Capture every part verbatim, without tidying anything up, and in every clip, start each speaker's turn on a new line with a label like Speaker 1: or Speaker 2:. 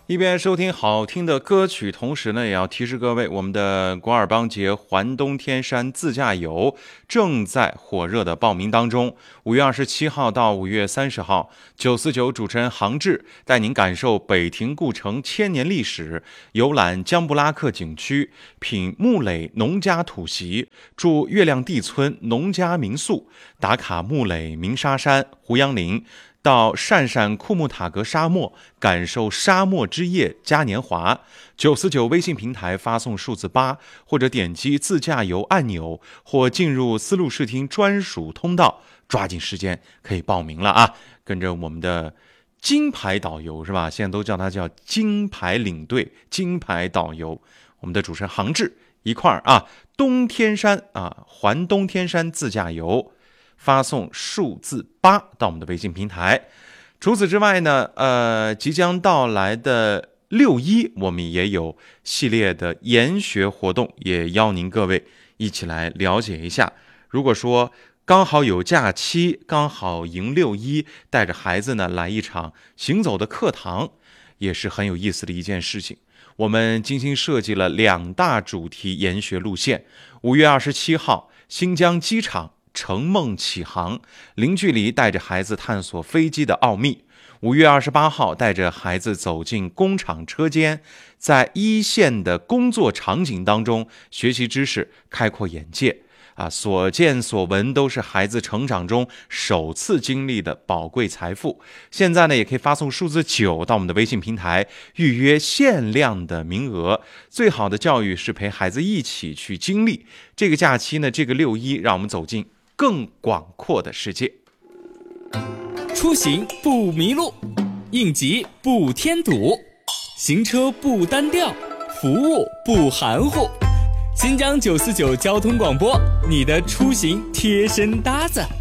Speaker 1: 一边收听好听的歌曲，同时呢，也要提示各位，我们的广尔邦节环东天山自驾游正在火热的报名当中。五月二十七号到五月三十号，九四九主持人杭志带您感受北亭故城千年历史，游览江布拉克景区，品木垒农家土席，住月亮地村农家民宿，打卡木垒鸣沙山、胡杨林。到鄯善库木塔格沙漠，感受沙漠之夜嘉年华。九四九微信平台发送数字八，或者点击自驾游按钮，或进入丝路视听专属通道，抓紧时间可以报名了啊！跟着我们的金牌导游是吧？现在都叫他叫金牌领队、金牌导游，我们的主持人杭志一块儿啊，东天山啊，环东天山自驾游。发送数字八到我们的微信平台。除此之外呢，呃，即将到来的六一，我们也有系列的研学活动，也邀您各位一起来了解一下。如果说刚好有假期，刚好迎六一，带着孩子呢来一场行走的课堂，也是很有意思的一件事情。我们精心设计了两大主题研学路线。五月二十七号，新疆机场乘梦启航，零距离带着孩子探索飞机的奥秘。五月二十八号，带着孩子走进工厂车间，在一线的工作场景当中学习知识，开阔眼界啊！所见所闻都是孩子成长中首次经历的宝贵财富。现在呢，也可以发送数字九到我们的微信平台，预约限量的名额。最好的教育是陪孩子一起去经历。这个假期呢，这个六一，让我们走进更广阔的世界。
Speaker 2: 出行不迷路，应急不添堵，行车不单调，服务不含糊。新疆九四九交通广播，你的出行贴身搭子。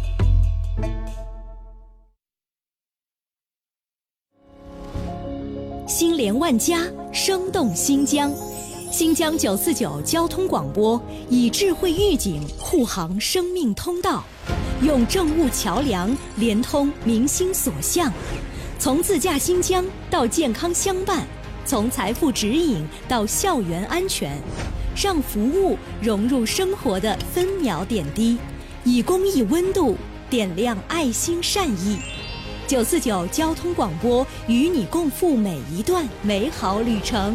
Speaker 3: 心连万家，生动新疆。新疆九四九交通广播以智慧预警护航生命通道，用政务桥梁连通民心所向，从自驾新疆到健康相伴，从财富指引到校园安全，让服务融入生活的分秒点滴，以公益温度点亮爱心善意。九四九交通广播与你共赴每一段美好旅程。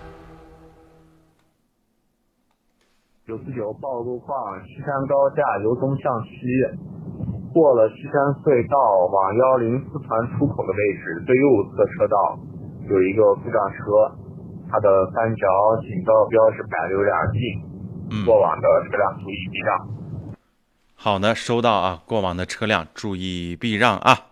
Speaker 4: 九四九报路况：西山高架由东向西，过了西山隧道往幺零四团出口的位置，最右侧车道有一个故障车，它的三角警告标志摆的有点近，过往的车辆注意避让。
Speaker 1: 好的，收到啊，过往的车辆注意避让啊。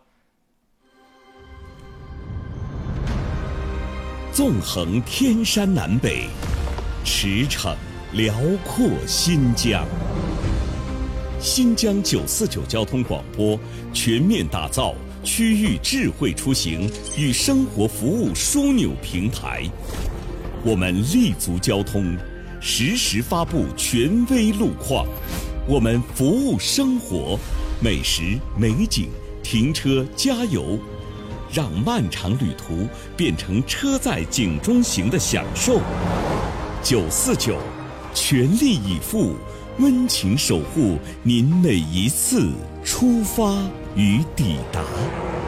Speaker 5: 纵横天山南北，驰骋辽阔新疆。新疆九四九交通广播全面打造区域智慧出行与生活服务枢纽平台。我们立足交通，实时发布权威路况。我们服务生活，美食、美景、停车、加油，让漫长旅途变成车载景中行的享受。九四九，全力以赴，温情守护您每一次出发与抵达。